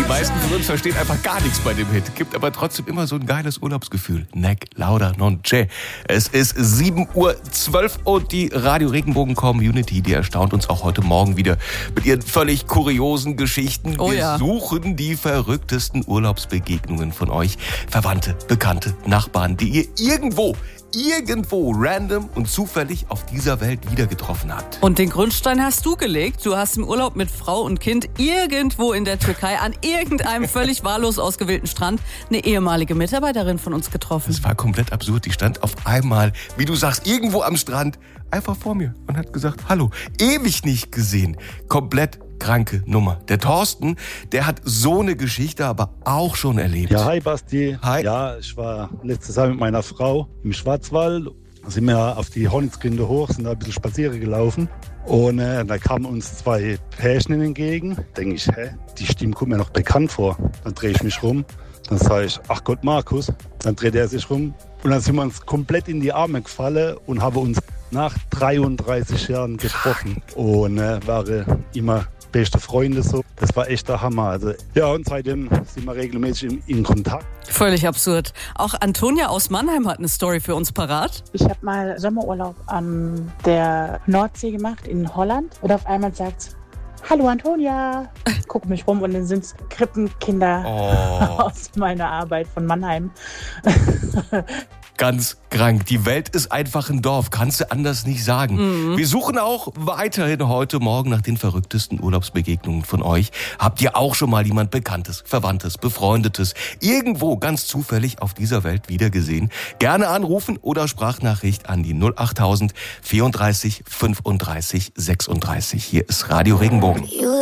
Die meisten von uns verstehen einfach gar nichts bei dem Hit, gibt aber trotzdem immer so ein geiles Urlaubsgefühl. Nec lauda non c'è. Es ist 7:12 Uhr und die Radio Regenbogen Community, die erstaunt uns auch heute Morgen wieder mit ihren völlig kuriosen Geschichten. Wir suchen die verrücktesten Urlaubsbegegnungen von euch. Verwandte, Bekannte, Nachbarn, die ihr irgendwo random und zufällig auf dieser Welt wieder getroffen habt. Und den Grundstein hast du gelegt. Du hast im Urlaub mit Frau und Kind irgendwo in der Türkei an irgendeinem völlig wahllos ausgewählten Strand eine ehemalige Mitarbeiterin von uns getroffen. Das war komplett absurd. Die stand auf einmal, wie du sagst, irgendwo am Strand, einfach vor mir und hat gesagt, hallo, ewig nicht gesehen. Komplett kranke Nummer. Der Thorsten, der hat so eine Geschichte aber auch schon erlebt. Ja, hi Basti. Hi. Ja, ich war letztes Jahr mit meiner Frau im Schwarzwald. Da sind wir auf die Hornitzgründe hoch, sind da ein bisschen spazieren gelaufen. Und da kamen uns zwei Pärchen entgegen. Denke ich, die Stimme kommt mir noch bekannt vor. Dann drehe ich mich rum. Dann sage ich, ach Gott, Markus. Dann dreht er sich rum. Und dann sind wir uns komplett in die Arme gefallen und haben uns nach 33 Jahren getroffen. Und waren immer beste Freunde so. Das war echt der Hammer. Also, ja, und seitdem sind wir regelmäßig in Kontakt. Völlig absurd. Auch Antonia aus Mannheim hat eine Story für uns parat. Ich habe mal Sommerurlaub an der Nordsee gemacht in Holland und auf einmal sagt's, hallo Antonia. Guck mich rum und dann sind's Krippenkinder aus meiner Arbeit von Mannheim. Ganz krank. Die Welt ist einfach ein Dorf. Kannst du anders nicht sagen. Wir suchen auch weiterhin heute Morgen nach den verrücktesten Urlaubsbegegnungen von euch. Habt ihr auch schon mal jemand Bekanntes, Verwandtes, Befreundetes irgendwo ganz zufällig auf dieser Welt wiedergesehen? Gerne anrufen oder Sprachnachricht an die 08000 34 35 36. Hier ist Radio Regenbogen.